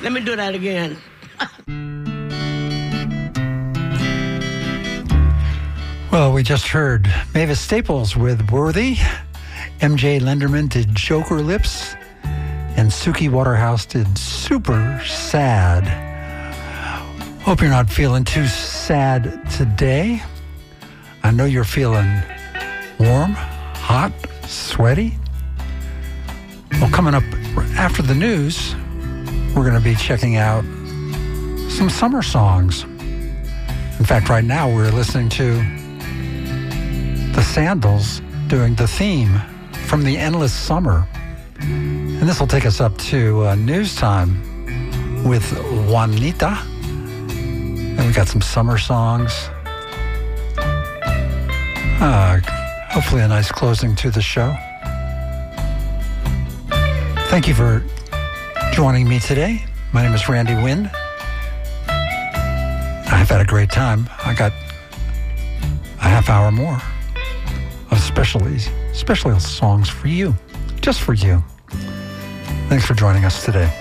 Let me do that again. Well, we just heard Mavis Staples with Worthy. MJ Lenderman did Joker Lips. And Suki Waterhouse did Super Sad. Hope you're not feeling too sad today. I know you're feeling warm, hot, sweaty. Well, coming up after the news, we're going to be checking out some summer songs. In fact, right now we're listening to the Sandals doing the theme from The Endless Summer. And this will take us up to news time with Juanita. And we got some summer songs. Hopefully a nice closing to the show. Thank you for joining me today. My name is Randy Wynn. I've had a great time. I got a half hour more of special songs for you, just for you. Thanks for joining us today.